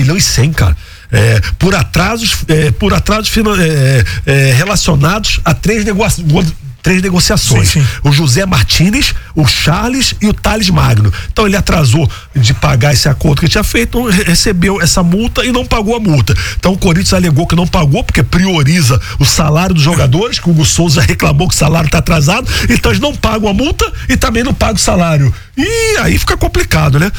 1.100.000, cara. Por atrasos relacionados a três negociações. Sim. O José Martínez, o Charles e o Thales Magno. Então ele atrasou de pagar esse acordo que tinha feito, recebeu essa multa e não pagou a multa. Então o Corinthians alegou que não pagou porque prioriza o salário dos jogadores, que o Hugo Souza reclamou que o salário está atrasado, então eles não pagam a multa e também não pagam o salário. E aí fica complicado, né?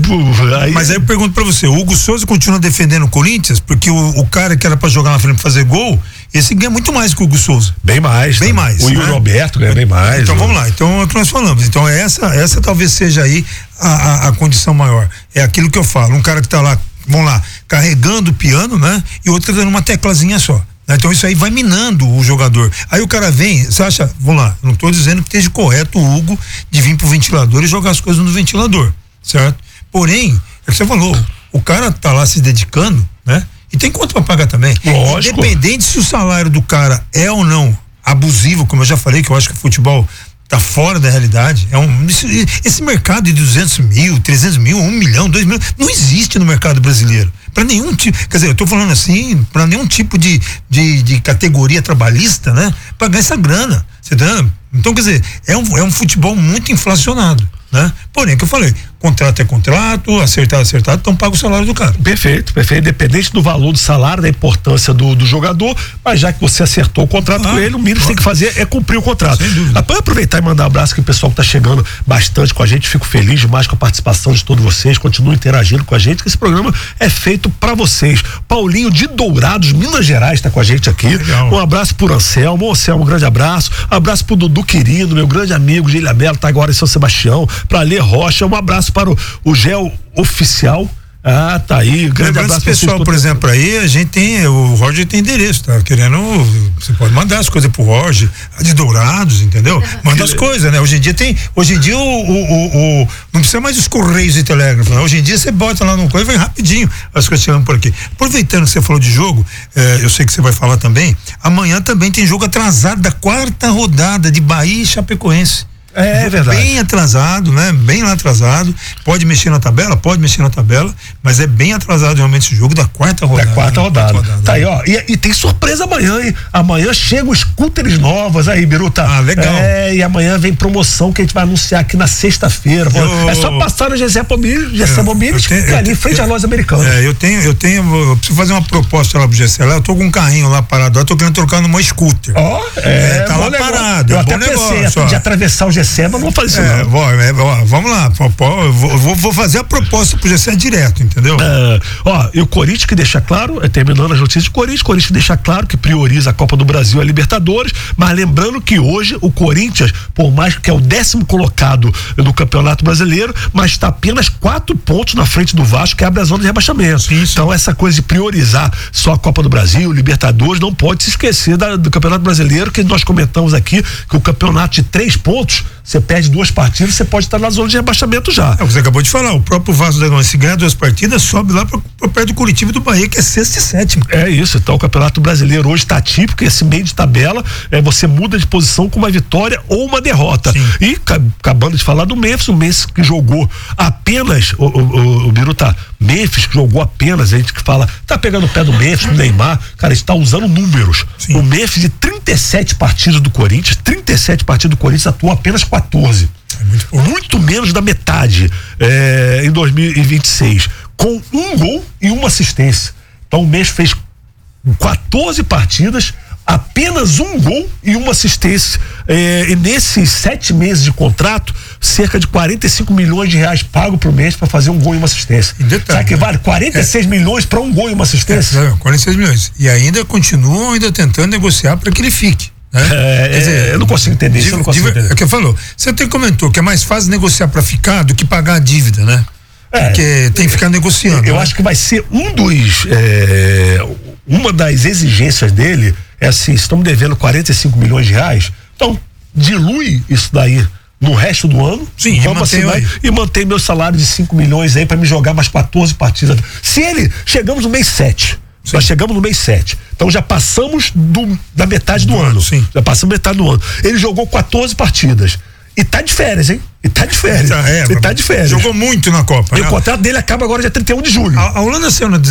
Mas aí eu pergunto pra você, o Hugo Souza continua defendendo o Corinthians, porque o cara que era pra jogar na frente pra fazer gol, esse ganha muito mais que o Hugo Souza. Bem mais. Bem mais. O Yuri Alberto ganha bem mais. Então vamos lá, então é o que nós falamos. Então essa talvez seja aí a condição maior. É aquilo que eu falo, um cara que tá lá, vamos lá, carregando o piano, né? E outro dando uma teclazinha só. Então isso aí vai minando o jogador. Aí o cara vem, você acha, vamos lá, não estou dizendo que esteja correto o Hugo de vir pro ventilador e jogar as coisas no ventilador, certo? Porém, é o que você falou, o cara tá lá se dedicando, né? E tem conta para pagar também. Lógico. Independente se o salário do cara é ou não abusivo, como eu já falei, que eu acho que o futebol tá fora da realidade. Esse mercado de 200 mil, 300 mil, 1 milhão, 2 milhões, não existe no mercado brasileiro. Para nenhum tipo, quer dizer, eu tô falando assim, para nenhum tipo de categoria trabalhista, né? Pagar essa grana. Você tá? Então, quer dizer, é um futebol muito inflacionado, né? Porém, que eu falei, contrato é contrato, acertado, então paga o salário do cara. Perfeito, independente do valor do salário, da importância do jogador, mas já que você acertou o contrato com ele, o mínimo que você tem que fazer é cumprir o contrato. Para aproveitar e mandar um abraço que o pessoal que tá chegando bastante com a gente, fico feliz demais com a participação de todos vocês, continuem interagindo com a gente, que esse programa é feito para vocês. Paulinho de Dourados, Minas Gerais, tá com a gente aqui. Legal. Um abraço pro Anselmo, um grande abraço pro Dudu Querido, meu grande amigo Gília Belo, tá agora em São Sebastião, pra Lê Rocha, um abraço para o Gel Oficial. Tá aí, grande abraço pessoal, por exemplo, aí a gente tem, o Roger tem endereço, tá querendo, você pode mandar as coisas pro Roger, de Dourados, entendeu? Manda as coisas, né? Hoje em dia não precisa mais dos correios e telégrafo, né? Hoje em dia você bota lá no coisa e vem rapidinho as coisas chegando por aqui. Aproveitando que você falou de jogo, eu sei que você vai falar também, amanhã também tem jogo atrasado da 4ª rodada de Bahia e Chapecoense. É verdade. Bem atrasado, né? Bem lá atrasado. Pode mexer na tabela, mas é bem atrasado realmente esse jogo da 4ª rodada. Da 4ª rodada. Tá aí, ó. E tem surpresa amanhã, hein? Amanhã chegam scooters novas aí, Biruta. Legal. E amanhã vem promoção que a gente vai anunciar aqui na sexta-feira. É só passar no GC Mobílios, que é ali em frente à loja americana. Eu preciso fazer uma proposta lá pro GC. Eu tô com um carrinho lá parado, eu tô querendo trocar numa scooter. Tá lá parado. Eu até pensei de atravessar o GC, mas não vou fazer isso não. Vamos lá, vou fazer a proposta pro GC direto, entendeu? E o Corinthians que deixa claro, terminando as notícias do Corinthians deixa claro que prioriza a Copa do Brasil e a Libertadores, mas lembrando que hoje o Corinthians, por mais que é o 10º colocado no Campeonato Brasileiro, mas está apenas 4 pontos na frente do Vasco, que abre a zona de rebaixamento. Isso. Então essa coisa de priorizar só a Copa do Brasil, Libertadores, não pode se esquecer do Campeonato Brasileiro, que nós comentamos aqui, que o campeonato de 3 pontos, você perde 2 partidas, você pode estar na zona de rebaixamento já. Você acabou de falar, o próprio Vasco da Gama, se ganhar 2 partidas, sobe lá para perto do Curitiba e do Bahia, que é 6º e 7º. É isso, então o Campeonato Brasileiro hoje está atípico, esse meio de tabela, você muda de posição com uma vitória ou uma derrota. Sim. E acabando de falar do Memphis, o Memphis que jogou apenas, o Biruta, Memphis que jogou apenas, a gente que fala, tá pegando o pé do Memphis, do Neymar, cara, está usando números. Sim. O Memphis de 37 partidas do Corinthians, atuou apenas 14. Muito menos da metade em 2026, com 1 gol e 1 assistência. Então o Memphis fez 14 partidas, apenas 1 gol e 1 assistência. E nesses 7 meses de contrato, cerca de 45 milhões de reais pago pro mês para fazer 1 gol e 1 assistência. Sabe que vale 46 milhões para 1 gol e 1 assistência? 46 milhões. E ainda continuam tentando negociar para que ele fique. Eu não consigo entender isso. É que falou. Você até comentou que é mais fácil negociar para ficar do que pagar a dívida, né? Porque tem que ficar negociando. Eu acho que vai ser uma das exigências dele é assim: estamos devendo 45 milhões de reais, então dilui isso daí no resto do ano. Sim, e mantém meu salário de 5 milhões aí para me jogar mais 14 partidas. Chegamos no mês 7. Sim. Nós chegamos no mês 7. Então já passamos da metade do ano. Sim. Já passamos metade do ano. Ele jogou 14 partidas. E tá de férias, hein? Tá de férias. Jogou muito na Copa. E o contrato dele acaba agora dia 31 de julho. A Holanda saiu na